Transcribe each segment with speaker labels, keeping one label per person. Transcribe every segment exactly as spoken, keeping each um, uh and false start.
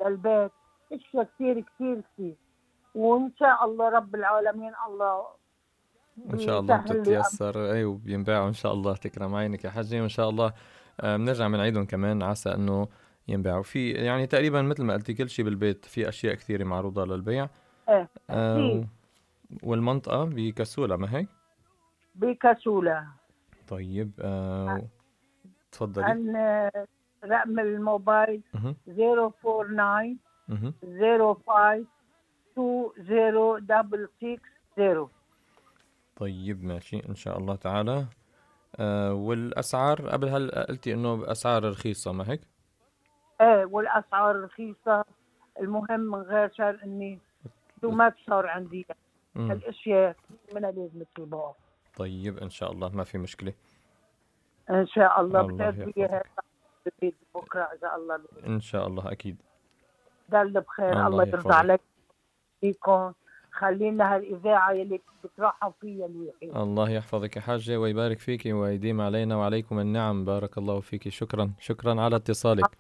Speaker 1: البيت، اشياء كثير كثير كثير. وان شاء الله رب العالمين الله
Speaker 2: ان شاء الله
Speaker 1: بيسهل لي أمري.
Speaker 2: بتتيسر، اي وبينباعوا ان شاء الله. تكرم عينك يا حجي، وان شاء الله آه، بنرجع بنعيدهم كمان عسى انه ينباعوا. في يعني تقريبا مثل ما قلتي كل شيء بالبيت، في اشياء كثيره معروضه للبيع.
Speaker 1: ايه
Speaker 2: آه،
Speaker 1: كثير.
Speaker 2: والمنطقه بكسوله، ما هيك؟
Speaker 1: بكسولة.
Speaker 2: طيب آه، تفضلي.
Speaker 1: عن رقم الموبايل
Speaker 2: اها
Speaker 1: صفر أربعة تسعة
Speaker 2: اها
Speaker 1: صفر خمسة اتنين صفر ستة ستة صفر.
Speaker 2: طيب ماشي ان شاء الله تعالى. آه، والاسعار قبل هل قلتي انه باسعار رخيصه، ما هيك؟
Speaker 1: ايه والاسعار رخيصة. المهم من غير شر اني شو ما صار عندي
Speaker 2: امم
Speaker 1: الاشياء منها لازم تباع.
Speaker 2: طيب ان شاء الله ما في مشكله.
Speaker 1: ان شاء الله
Speaker 2: الله
Speaker 1: بتربية هيك
Speaker 2: يحفظك.
Speaker 1: بالبيت بكره اذا الله بده.
Speaker 2: ان شاء الله اكيد.
Speaker 1: ضل بخير،
Speaker 2: الله
Speaker 1: الله يرضى
Speaker 2: يحفظك.
Speaker 1: عليك فيكم. خلينا هالاذاعه اللي بترحب فيها الوحيد.
Speaker 2: الله يحفظك يا حاجة ويبارك فيك ويديم علينا وعليكم النعم. بارك الله فيك. شكرا شكرا على اتصالك.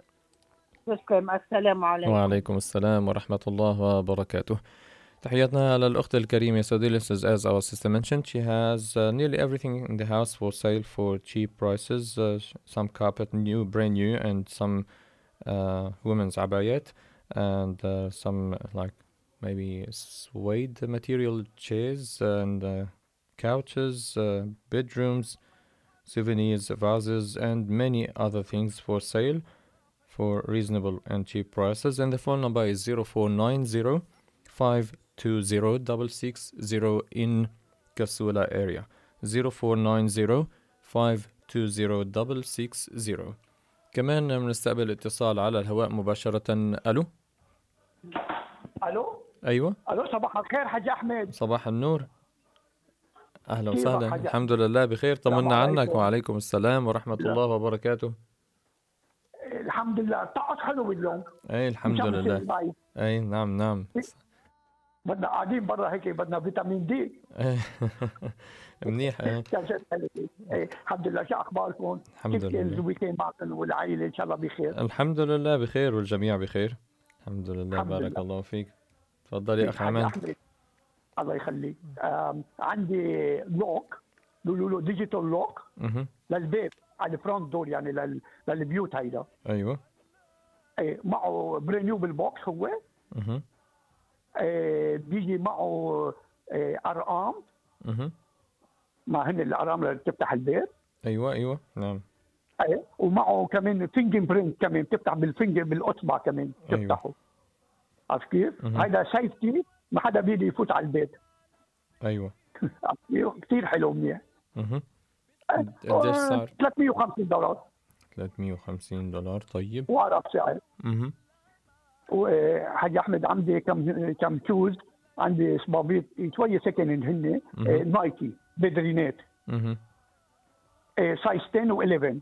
Speaker 1: تسلم. السلام عليكم.
Speaker 2: وعليكم السلام ورحمة الله وبركاته. تحياتنا للأخت الكريمة Sodilis. As our sister mentioned, she has uh, nearly everything in the house for sale for cheap prices. Uh, some carpet new, brand new, and some uh, women's abayat, and uh, some like maybe suede material chairs and uh, couches, uh, bedrooms, souvenirs, vases, and many other things for sale for reasonable and cheap prices. And the phone number is zero four nine zero five two zero six six zero in Kasula area. zero four nine zero five two zero six six zero. كمان بنستقبل اتصال على الهواء مباشرة. ألو.
Speaker 3: الو
Speaker 2: أيوة.
Speaker 3: الو صباح الخير حاج احمد.
Speaker 2: صباح النور. أهلا
Speaker 3: كيفك
Speaker 2: وسهلا.
Speaker 3: حاج
Speaker 2: الحمد
Speaker 3: احمد؟
Speaker 2: لله بخير.
Speaker 3: السلام
Speaker 2: طمنا عنك.
Speaker 3: عليكم.
Speaker 2: وعليكم السلام ورحمة
Speaker 3: لا.
Speaker 2: الله وبركاته.
Speaker 3: الحمد لله الطقس حلو اليوم.
Speaker 2: أي الحمد لله.
Speaker 3: المي.
Speaker 2: أي نعم نعم.
Speaker 3: بدنا قاعدين برا هيك بدنا فيتامين دي.
Speaker 2: منيح. ايه
Speaker 3: الحمد لله. شو اخباركم؟
Speaker 2: الحمد
Speaker 3: كيف
Speaker 2: لله.
Speaker 3: الويكند معكم والعائله؟ ان شاء الله بخير.
Speaker 2: الحمد لله بخير والجميع بخير. الحمد لله.
Speaker 3: الحمد
Speaker 2: بارك
Speaker 3: لله.
Speaker 2: الله فيك. تفضلي اخ
Speaker 3: حاج
Speaker 2: عماد.
Speaker 3: احمد الله يخليك. آم، عندي لوك بيقولوا له ديجيتال لوك
Speaker 2: اها
Speaker 3: للبيت على الفرونت دور، يعني لل... للبيوت هيدا.
Speaker 2: ايوه.
Speaker 3: إيه، معه برينيو بالبوكس هو.
Speaker 2: اها
Speaker 3: إيه، بيجي معه إيه، ارقام.
Speaker 2: اها
Speaker 3: ما هن الارقام اللي بتفتح البيت.
Speaker 2: ايوه ايوه نعم.
Speaker 3: ايه، ومعه كمان فينجر برنت، كمان بتفتح بالفينجر بالاصبع كمان بتفتحه.
Speaker 2: ايوه.
Speaker 3: عرفت كيف؟
Speaker 2: مه.
Speaker 3: هيدا سيفتي، ما حدا بيقدر يفوت على البيت.
Speaker 2: ايوه.
Speaker 3: كثير حلو منيح.
Speaker 2: اها قديش صار؟
Speaker 3: ثلاثمية وخمسين دولار.
Speaker 2: ثلاثمية وخمسين دولار. طيب.
Speaker 3: واقرب سعر.
Speaker 2: اها
Speaker 3: وحاج احمد عندي كم كم شوز. عندي صبابيط شويه سكند هن
Speaker 2: مه.
Speaker 3: نايكي بدرينات
Speaker 2: اها
Speaker 3: سايز عشرة و11.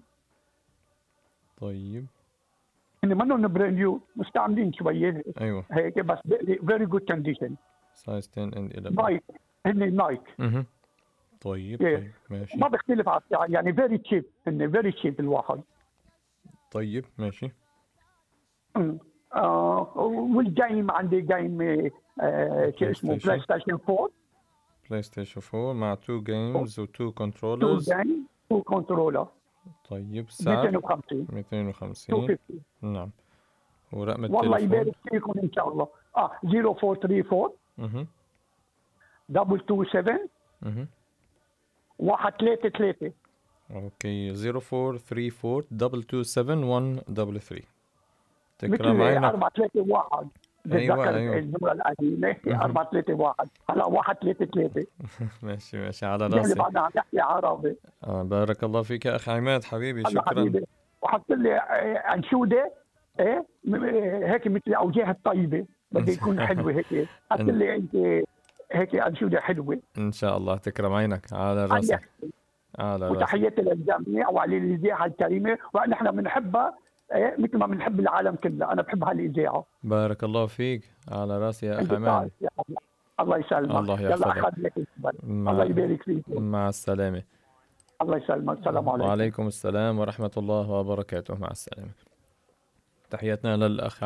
Speaker 2: طيب.
Speaker 3: هن منهم براند نيو، مستعملين شويه
Speaker 2: ايوه.
Speaker 3: هيك، بس فيري جود كونديشن.
Speaker 2: سايز عشرة and eleven.
Speaker 3: نايك، هن نايك.
Speaker 2: اها طيب.
Speaker 3: إيه.
Speaker 2: طيب ماشي.
Speaker 3: ما بيختلف على السعر، يعني فيري تشيب، هن فيري تشيب الواحد.
Speaker 2: طيب ماشي.
Speaker 3: أمم. آه والجيم عندي جيم آه شو اسمه بلاي ستيشن فور.
Speaker 2: بلاي ستيشن فور مع تو جيمز وتو
Speaker 3: تو
Speaker 2: كنترولرز.
Speaker 3: جيم تو كنترولر.
Speaker 2: طيب سعر
Speaker 3: مئتين وخمسين.
Speaker 2: مئتين
Speaker 3: مئتين
Speaker 2: وخمسين.
Speaker 3: وخمسين.
Speaker 2: نعم. ورقم
Speaker 3: والله
Speaker 2: التليفون.
Speaker 3: يبارك فيكم ان شاء الله. اه صفر أربعة ثلاثة أربعة
Speaker 2: اها
Speaker 3: اثنين اثنين سبعة
Speaker 2: اها
Speaker 3: واحد ثلاثة ثلاثة.
Speaker 2: اوكي. صفر أربعة ثلاثة أربعة اثنين اثنين سبعة واحد ثلاثة ثلاثة.
Speaker 3: مثل
Speaker 2: تكرم عينك.
Speaker 3: أربعة ثلاثة واحد.
Speaker 2: ايوه
Speaker 3: بتذكر
Speaker 2: ايوه.
Speaker 3: الجمله القديمه أربعة ثلاثة واحد، هلا واحد ثلاثة ثلاثة.
Speaker 2: ماشي ماشي على
Speaker 3: اللي
Speaker 2: راسي.
Speaker 3: بعدنا عم نحكي عربي.
Speaker 2: آه بارك الله فيك يا اخ عماد حبيبي.
Speaker 3: هلا
Speaker 2: شكرا.
Speaker 3: حبيبي، وحط لي آه، انشوده ايه م- آه، هيك مثل اوجاع الطيبه، بدي يكون حلوه هيك. حط لي انت هيك انشوده حلوه.
Speaker 2: ان شاء الله. تكرم عينك على راسي.
Speaker 3: عليك.
Speaker 2: على راسي.
Speaker 3: وتحياتي للجميع وعلى الاذاعه الكريمه، ونحن بنحبها إيه مثل ما بنحب العالم كله. انا بحب هالاذاعه.
Speaker 2: بارك الله فيك. على راسي يا اخ
Speaker 3: انت
Speaker 2: عماد.
Speaker 3: بتعرف يا الله. الله يسلمك.
Speaker 2: الله
Speaker 3: يلا
Speaker 2: يحفظك.
Speaker 3: اخذ لك الخبر.
Speaker 2: مع...
Speaker 3: الله يبارك فيك.
Speaker 2: مع السلامة.
Speaker 3: الله يسلمك. السلام عليكم.
Speaker 2: وعليكم السلام ورحمة الله وبركاته. مع السلامة. تحياتنا للأخ